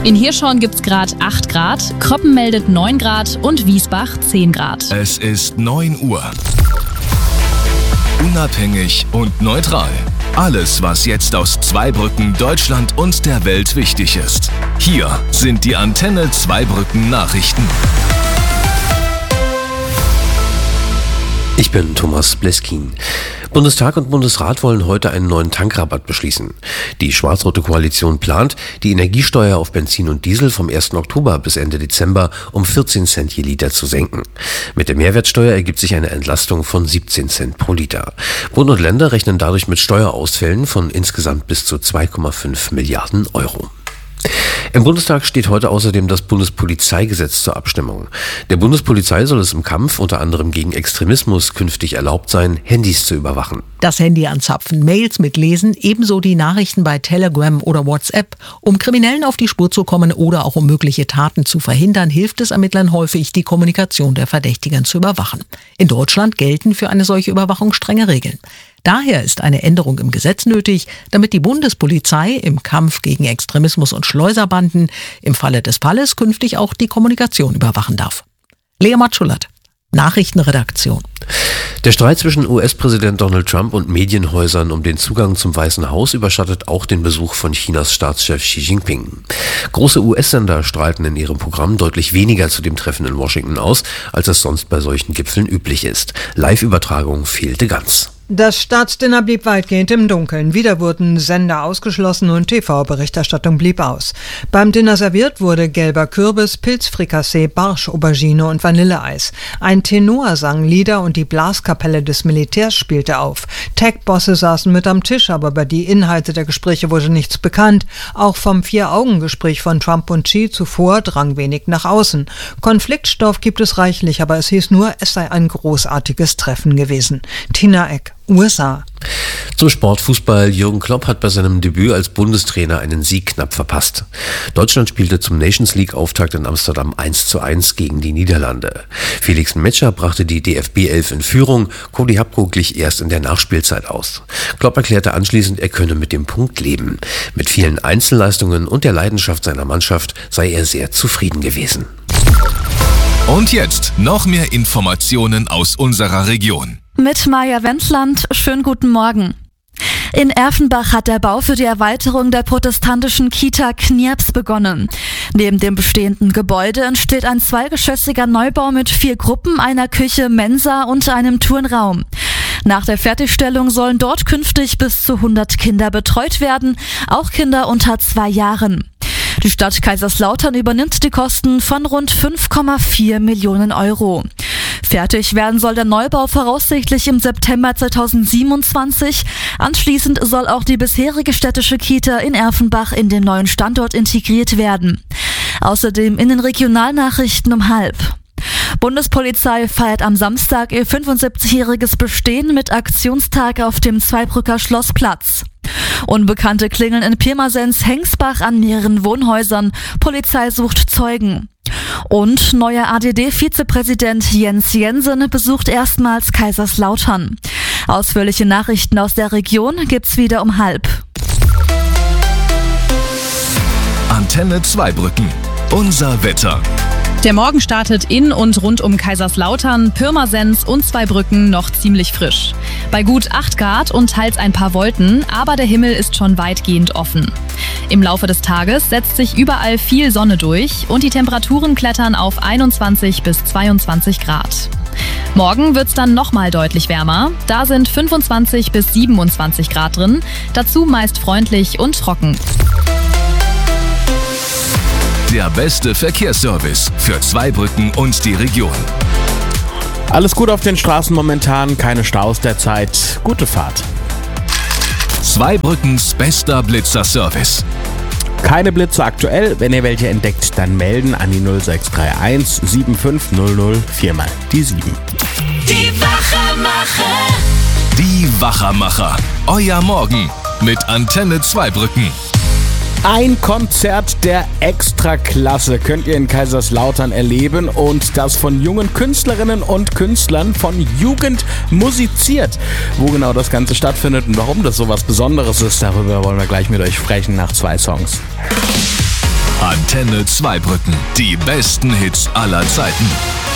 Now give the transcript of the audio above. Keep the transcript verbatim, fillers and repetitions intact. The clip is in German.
In Hirschhorn gibt's gerade acht Grad, Kroppen meldet neun Grad und Wiesbach zehn Grad. Es ist neun Uhr. Unabhängig und neutral. Alles, was jetzt aus Zweibrücken, Deutschland und der Welt wichtig ist. Hier sind die Antenne Zweibrücken Nachrichten. Ich bin Thomas Bleskin. Bundestag und Bundesrat wollen heute einen neuen Tankrabatt beschließen. Die schwarz-rote Koalition plant, die Energiesteuer auf Benzin und Diesel vom ersten Oktober bis Ende Dezember um vierzehn Cent je Liter zu senken. Mit der Mehrwertsteuer ergibt sich eine Entlastung von siebzehn Cent pro Liter. Bund und Länder rechnen dadurch mit Steuerausfällen von insgesamt bis zu zwei Komma fünf Milliarden Euro. Im Bundestag steht heute außerdem das Bundespolizeigesetz zur Abstimmung. Der Bundespolizei soll es im Kampf unter anderem gegen Extremismus künftig erlaubt sein, Handys zu überwachen. Das Handy anzapfen, Mails mitlesen, ebenso die Nachrichten bei Telegram oder WhatsApp. Um Kriminellen auf die Spur zu kommen oder auch um mögliche Taten zu verhindern, hilft es Ermittlern häufig, die Kommunikation der Verdächtigen zu überwachen. In Deutschland gelten für eine solche Überwachung strenge Regeln. Daher ist eine Änderung im Gesetz nötig, damit die Bundespolizei im Kampf gegen Extremismus und Schleuserbanden im Falle des Falles künftig auch die Kommunikation überwachen darf. Lea Matschulat, Nachrichtenredaktion. Der Streit zwischen U S-Präsident Donald Trump und Medienhäusern um den Zugang zum Weißen Haus überschattet auch den Besuch von Chinas Staatschef Xi Jinping. Große U S-Sender strahlten in ihrem Programm deutlich weniger zu dem Treffen in Washington aus, als es sonst bei solchen Gipfeln üblich ist. Live-Übertragung fehlte ganz. Das Staatsdinner blieb weitgehend im Dunkeln. Wieder wurden Sender ausgeschlossen und T V-Berichterstattung blieb aus. Beim Dinner serviert wurde gelber Kürbis, Pilzfrikassee, Barsch, Aubergine und Vanilleeis. Ein Tenor sang Lieder und die Blaskapelle des Militärs spielte auf. Tech-Bosse saßen mit am Tisch, aber über die Inhalte der Gespräche wurde nichts bekannt. Auch vom Vier-Augen-Gespräch von Trump und Xi zuvor drang wenig nach außen. Konfliktstoff gibt es reichlich, aber es hieß nur, es sei ein großartiges Treffen gewesen. Tina Eck, U S A. Zum Sportfußball. Jürgen Klopp hat bei seinem Debüt als Bundestrainer einen Sieg knapp verpasst. Deutschland spielte zum Nations League-Auftakt in Amsterdam eins zu eins gegen die Niederlande. Felix Metscher brachte die D F B elf in Führung, Cody Hapko glich erst in der Nachspielzeit aus. Klopp erklärte anschließend, er könne mit dem Punkt leben. Mit vielen Einzelleistungen und der Leidenschaft seiner Mannschaft sei er sehr zufrieden gewesen. Und jetzt noch mehr Informationen aus unserer Region. Mit Maja Wendland, schönen guten Morgen. In Erfenbach hat der Bau für die Erweiterung der protestantischen Kita Knirps begonnen. Neben dem bestehenden Gebäude entsteht ein zweigeschossiger Neubau mit vier Gruppen, einer Küche, Mensa und einem Turnraum. Nach der Fertigstellung sollen dort künftig bis zu hundert Kinder betreut werden, auch Kinder unter zwei Jahren. Die Stadt Kaiserslautern übernimmt die Kosten von rund fünf Komma vier Millionen Euro. Fertig werden soll der Neubau voraussichtlich im September zweitausendsiebenundzwanzig. Anschließend soll auch die bisherige städtische Kita in Erfenbach in den neuen Standort integriert werden. Außerdem in den Regionalnachrichten um halb. Bundespolizei feiert am Samstag ihr fünfundsiebzigjähriges Bestehen mit Aktionstag auf dem Zweibrücker Schlossplatz. Unbekannte klingeln in Pirmasens Hengsbach an mehreren Wohnhäusern. Polizei sucht Zeugen. Und neuer A D D-Vizepräsident Jens Jensen besucht erstmals Kaiserslautern. Ausführliche Nachrichten aus der Region gibt's wieder um halb. Antenne Zweibrücken. Unser Wetter. Der Morgen startet in und rund um Kaiserslautern, Pirmasens und Zweibrücken noch ziemlich frisch. Bei gut acht Grad und teils ein paar Wolken, aber der Himmel ist schon weitgehend offen. Im Laufe des Tages setzt sich überall viel Sonne durch und die Temperaturen klettern auf einundzwanzig bis zweiundzwanzig Grad. Morgen wird's dann nochmal deutlich wärmer. Da sind fünfundzwanzig bis siebenundzwanzig Grad drin, dazu meist freundlich und trocken. Der beste Verkehrsservice für Zweibrücken und die Region. Alles gut auf den Straßen momentan, keine Staus derzeit. Gute Fahrt. Zweibrückens bester Blitzerservice. Keine Blitze aktuell. Wenn ihr welche entdeckt, dann melden an die null sechs drei eins sieben fünf null null viermal die sieben. Die Wachermacher. Die Wachermacher. Euer Morgen mit Antenne Zweibrücken. Ein Konzert der Extraklasse könnt ihr in Kaiserslautern erleben und das von jungen Künstlerinnen und Künstlern von Jugend musiziert. Wo genau das Ganze stattfindet und warum das so was Besonderes ist, darüber wollen wir gleich mit euch sprechen nach zwei Songs. Antenne Zweibrücken. Die besten Hits aller Zeiten.